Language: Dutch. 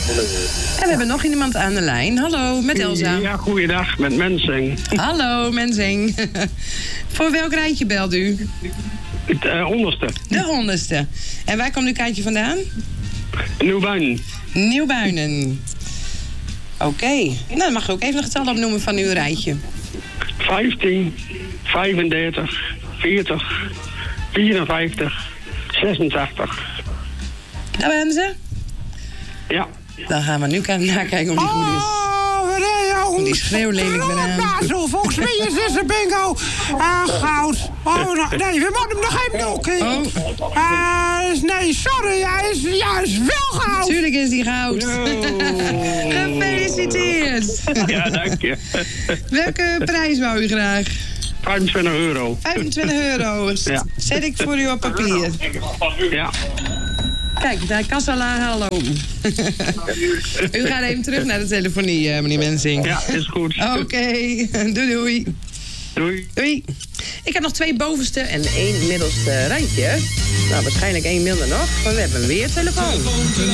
En we hebben nog iemand aan de lijn. Hallo, met Elsa. Ja, goeiedag, met Mensing. Hallo, Mensing. Voor welk rijtje belt u? Het onderste. De 100ste. En waar komt uw kaartje vandaan? Nieuwbuinen. Nieuwbuinen. Oké. Nou, dan mag u ook even een getal opnoemen van uw rijtje. 15, 35, 40, 54, 86. Daar waren ze. Ja. Dan gaan we nu nakijken of die goed is. Die schreeuw lelijk weer aan. Zo, volgens mij is dit een bingo. Goud. Nee, we moeten hem nog even doen. Nee, sorry. Ja, is wel goud. Tuurlijk is die goud. Gefeliciteerd. Ja, dank je. Welke prijs wou u graag? €25. €25. Ja. Zet ik voor u op papier. Ja. Kijk, daar kassa laag, hallo. U gaat even terug naar de telefonie, meneer Mensing. Ja, is goed. Oké, doei. Doei. Ik heb nog 2 bovenste en 1 middelste rijtje. Nou, waarschijnlijk 1 minder nog, maar we hebben weer telefoon.